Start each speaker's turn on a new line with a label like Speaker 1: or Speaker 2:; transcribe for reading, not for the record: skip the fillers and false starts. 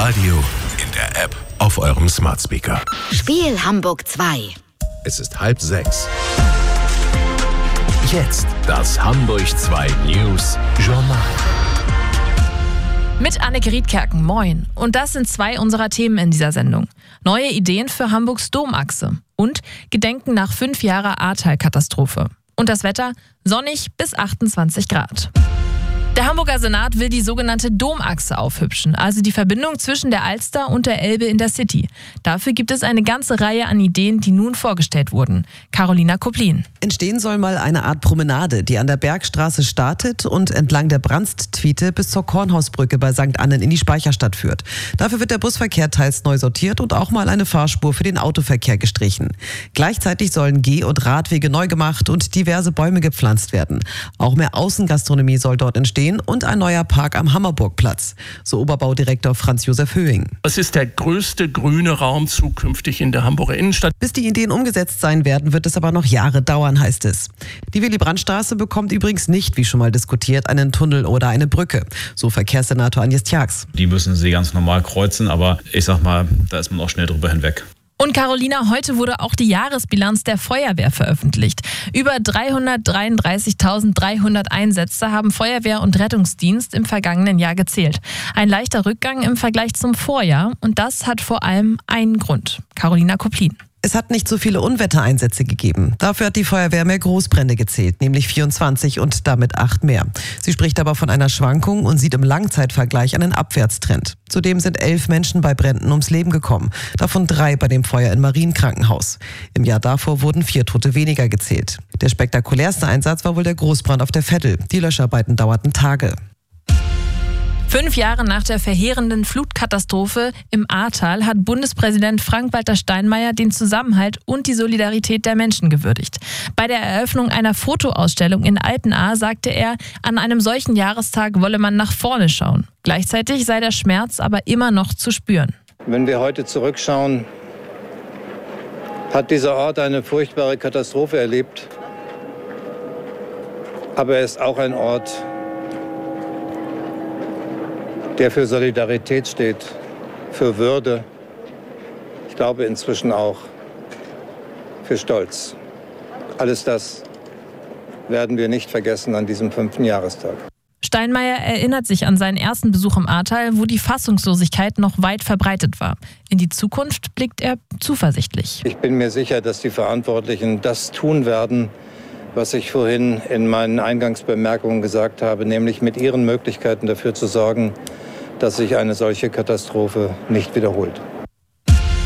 Speaker 1: Radio, in der App, auf eurem Smart Speaker.
Speaker 2: Spiel Hamburg 2.
Speaker 1: Es ist 5:30. Jetzt das Hamburg 2 News Journal.
Speaker 3: Mit Anneke Riedkerken, moin. Und das sind zwei unserer Themen in dieser Sendung. Neue Ideen für Hamburgs Domachse und Gedenken nach 5 Jahren Ahrtal-Katastrophe. Und das Wetter sonnig bis 28 Grad. Der Hamburger Senat will die sogenannte Domachse aufhübschen, also die Verbindung zwischen der Alster und der Elbe in der City. Dafür gibt es eine ganze Reihe an Ideen, die nun vorgestellt wurden. Carolina Koplin.
Speaker 4: Entstehen soll mal eine Art Promenade, die an der Bergstraße startet und entlang der Brandstwiete bis zur Kornhausbrücke bei St. Annen in die Speicherstadt führt. Dafür wird der Busverkehr teils neu sortiert und auch mal eine Fahrspur für den Autoverkehr gestrichen. Gleichzeitig sollen Geh- und Radwege neu gemacht und diverse Bäume gepflanzt werden. Auch mehr Außengastronomie soll dort entstehen und ein neuer Park am Hammerburgplatz, so Oberbaudirektor Franz Josef Höhing.
Speaker 5: Es ist der größte grüne Raum zukünftig in der Hamburger Innenstadt.
Speaker 4: Bis die Ideen umgesetzt sein werden, wird es aber noch Jahre dauern, heißt es. Die Willy-Brandt-Straße bekommt übrigens nicht, wie schon mal diskutiert, einen Tunnel oder eine Brücke, so Verkehrssenator Agnes Tjax.
Speaker 6: Die müssen sie ganz normal kreuzen, aber ich sag mal, da ist man auch schnell drüber hinweg.
Speaker 3: Und Carolina, heute wurde auch die Jahresbilanz der Feuerwehr veröffentlicht. Über 333.300 Einsätze haben Feuerwehr und Rettungsdienst im vergangenen Jahr gezählt. Ein leichter Rückgang im Vergleich zum Vorjahr und das hat vor allem einen Grund. Carolina Koplin.
Speaker 4: Es hat nicht so viele Unwettereinsätze gegeben. Dafür hat die Feuerwehr mehr Großbrände gezählt, nämlich 24 und damit 8 mehr. Sie spricht aber von einer Schwankung und sieht im Langzeitvergleich einen Abwärtstrend. Zudem sind 11 Menschen bei Bränden ums Leben gekommen, davon 3 bei dem Feuer im Marienkrankenhaus. Im Jahr davor wurden 4 Tote weniger gezählt. Der spektakulärste Einsatz war wohl der Großbrand auf der Veddel. Die Löscharbeiten dauerten Tage.
Speaker 3: 5 Jahre nach der verheerenden Flutkatastrophe im Ahrtal hat Bundespräsident Frank-Walter Steinmeier den Zusammenhalt und die Solidarität der Menschen gewürdigt. Bei der Eröffnung einer Fotoausstellung in Altenahr sagte er, an einem solchen Jahrestag wolle man nach vorne schauen. Gleichzeitig sei der Schmerz aber immer noch zu spüren.
Speaker 7: Wenn wir heute zurückschauen, hat dieser Ort eine furchtbare Katastrophe erlebt. Aber er ist auch ein Ort, der für Solidarität steht, für Würde, ich glaube inzwischen auch für Stolz. Alles das werden wir nicht vergessen an diesem 5. Jahrestag.
Speaker 3: Steinmeier erinnert sich an seinen ersten Besuch im Ahrtal, wo die Fassungslosigkeit noch weit verbreitet war. In die Zukunft blickt er zuversichtlich.
Speaker 7: Ich bin mir sicher, dass die Verantwortlichen das tun werden, was ich vorhin in meinen Eingangsbemerkungen gesagt habe, nämlich mit ihren Möglichkeiten dafür zu sorgen, dass sich eine solche Katastrophe nicht wiederholt.